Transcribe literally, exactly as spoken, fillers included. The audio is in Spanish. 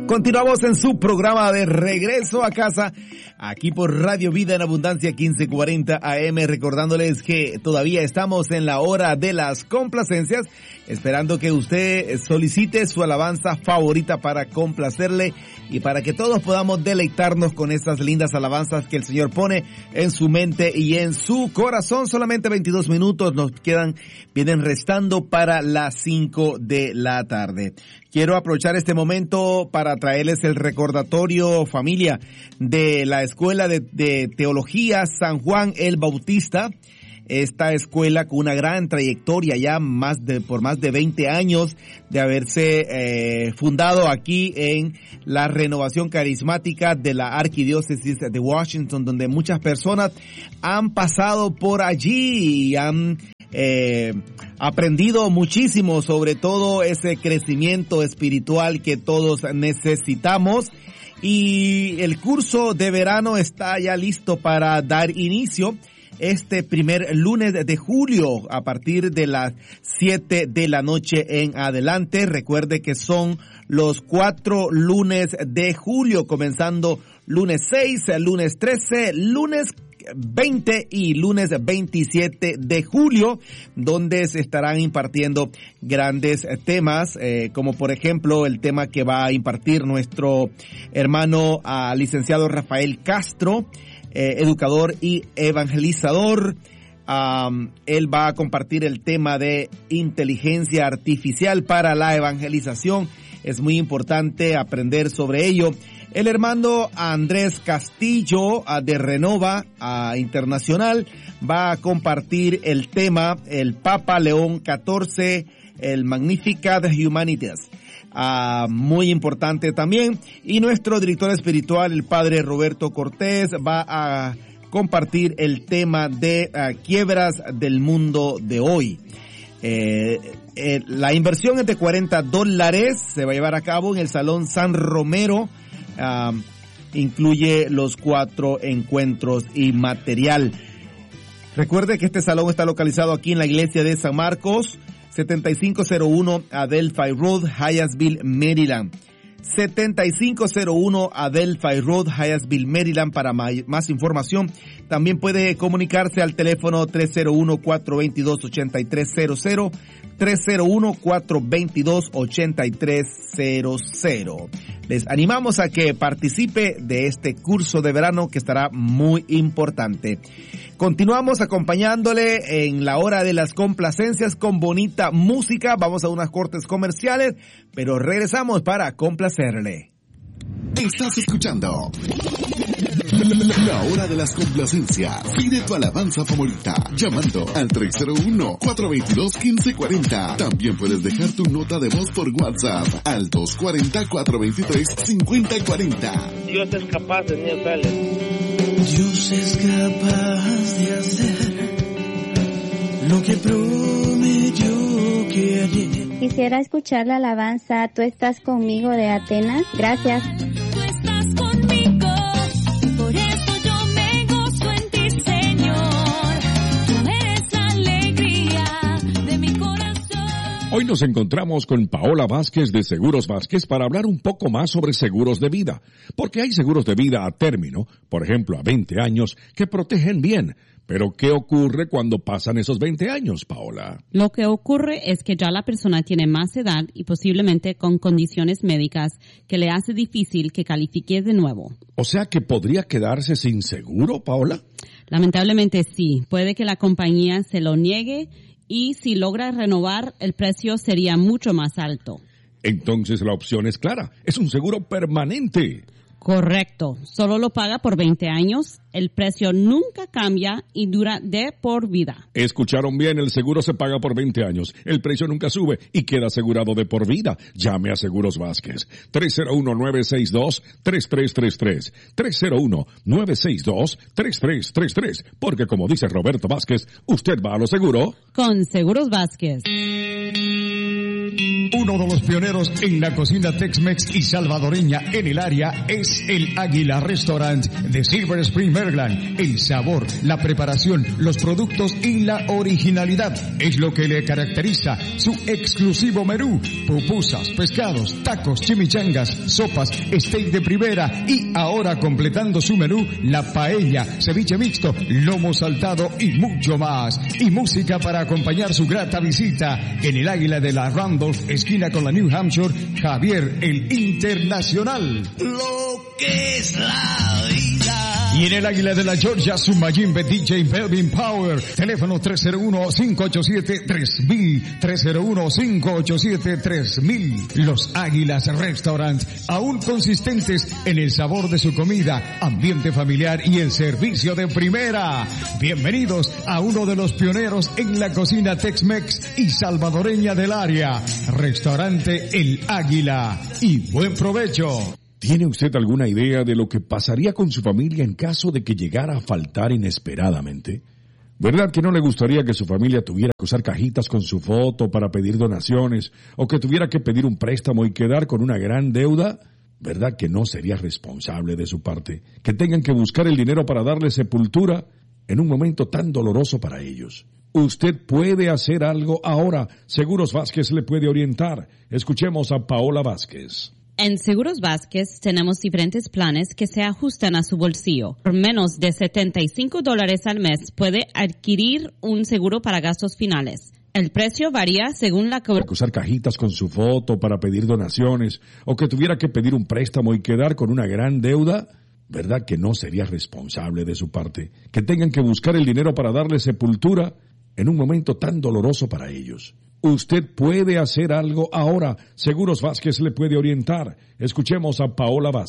Continuamos en su programa de Regreso a Casa, aquí por Radio Vida en Abundancia quince cuarenta A M, recordándoles que todavía estamos en la hora de las complacencias, esperando que usted solicite su alabanza favorita para complacerle y para que todos podamos deleitarnos con estas lindas alabanzas que el Señor pone en su mente y en su corazón. Solamente veintidós minutos nos quedan, vienen restando para las cinco de la tarde. Quiero aprovechar este momento para traerles el recordatorio, familia, de la Escuela de, de Teología San Juan el Bautista. Esta escuela con una gran trayectoria ya más de, por más de veinte años de haberse eh, fundado aquí en la renovación carismática de la Arquidiócesis de Washington, donde muchas personas han pasado por allí y han eh, aprendido muchísimo sobre todo ese crecimiento espiritual que todos necesitamos. Y el curso de verano está ya listo para dar inicio este primer lunes de julio a partir de las siete de la noche en adelante. Recuerde que son los cuatro lunes de julio, comenzando lunes seis, lunes trece, lunes veinte y lunes veintisiete de julio, donde se estarán impartiendo grandes temas, eh, como por ejemplo el tema que va a impartir nuestro hermano uh, licenciado Rafael Castro, eh, educador y evangelizador. Um, él va a compartir el tema de inteligencia artificial para la evangelización. Es muy importante aprender sobre ello. El hermano Andrés Castillo de Renova Internacional va a compartir el tema el Papa León catorce, el Magnificat Humanitas. Uh, muy importante también. Y nuestro director espiritual, el padre Roberto Cortés, va a compartir el tema de uh, quiebras del mundo de hoy. Eh, eh, la inversión es de cuarenta dólares, se va a llevar a cabo en el Salón San Romero. Uh, incluye los cuatro encuentros y material. Recuerde que este salón está localizado aquí en la iglesia de San Marcos, setenta y cinco cero uno Adelphi Road, Hyattsville, Maryland. setenta y cinco cero uno Adelphi Road, Hyattsville, Maryland. Para más información, también puede comunicarse al teléfono tres cero uno, cuatro dos dos, ocho tres cero cero, tres cero uno, cuatro dos dos, ocho tres cero cero. Les animamos a que participe de este curso de verano que estará muy importante. Continuamos acompañándole en la hora de las complacencias con bonita música. Vamos a unas cortes comerciales, pero regresamos para complacerle. Estás escuchando La Hora de las Complacencias. Pide tu alabanza favorita llamando al tres cero uno, cuatro dos dos, uno cinco cuatro cero. También puedes dejar tu nota de voz por WhatsApp al dos cuatro cero, cuatro dos tres, cinco cero cuatro cero. Dios es capaz de Neil Vélez. Dios es capaz de hacer lo que prometió que ayer. Quisiera escuchar la alabanza Tú estás conmigo de Atenas. Gracias. Tú estás conmigo, por eso yo me gozo en ti, Señor. Tú eres la alegría de mi corazón. Hoy nos encontramos con Paola Vázquez de Seguros Vázquez para hablar un poco más sobre seguros de vida. Porque hay seguros de vida a término, por ejemplo a veinte años, que protegen bien. Pero, ¿qué ocurre cuando pasan esos veinte años, Paola? Lo que ocurre es que ya la persona tiene más edad y posiblemente con condiciones médicas que le hace difícil que califique de nuevo. O sea, que podría quedarse sin seguro, Paola. Lamentablemente sí. Puede que la compañía se lo niegue y si logra renovar, el precio sería mucho más alto. Entonces la opción es clara. Es un seguro permanente. Correcto. Solo lo paga por veinte años, el precio nunca cambia y dura de por vida. Escucharon bien, el seguro se paga por veinte años, el precio nunca sube y queda asegurado de por vida. Llame a Seguros Vázquez. tres cero uno, nueve seis dos, tres tres tres tres. tres cero uno, nueve seis dos, tres tres tres tres. Porque como dice Roberto Vázquez, usted va a lo seguro con Seguros Vázquez. Uno de los pioneros en la cocina Tex-Mex y salvadoreña en el área es el Águila Restaurant de Silver Spring, Maryland. El sabor, la preparación, los productos y la originalidad es lo que le caracteriza su exclusivo menú. Pupusas, pescados, tacos, chimichangas, sopas, steak de primera y ahora completando su menú, la paella, ceviche mixto, lomo saltado y mucho más. Y música para acompañar su grata visita en el Águila de la Randolph, esquina con la New Hampshire, Javier el Internacional. Lo que es la vida. Y en el Águila de la Georgia, su Mayimbe D J Melvin Power. Teléfono tres cero uno, cinco ocho siete, tres mil. tres cero uno, cinco ocho siete, tres mil. Los Águilas Restaurant, aún consistentes en el sabor de su comida, ambiente familiar y el servicio de primera. Bienvenidos a uno de los pioneros en la cocina Tex-Mex y salvadoreña del área. Restaurante El Águila. Y buen provecho. ¿Tiene usted alguna idea de lo que pasaría con su familia en caso de que llegara a faltar inesperadamente? ¿Verdad que no le gustaría que su familia tuviera que usar cajitas con su foto para pedir donaciones o que tuviera que pedir un préstamo y quedar con una gran deuda? ¿Verdad que no sería responsable de su parte que tengan que buscar el dinero para darle sepultura en un momento tan doloroso para ellos? Usted puede hacer algo ahora. Seguros Vázquez le puede orientar. Escuchemos a Paola Vázquez. En Seguros Vázquez tenemos diferentes planes que se ajustan a su bolsillo. Por menos de setenta y cinco dólares al mes puede adquirir un seguro para gastos finales. El precio varía según la cobertura. Usar cajitas con su foto para pedir donaciones o que tuviera que pedir un préstamo y quedar con una gran deuda. ¿Verdad que no sería responsable de su parte que tengan que buscar el dinero para darle sepultura en un momento tan doloroso para ellos? Usted puede hacer algo ahora. Seguros Vázquez le puede orientar. Escuchemos a Paola Vázquez.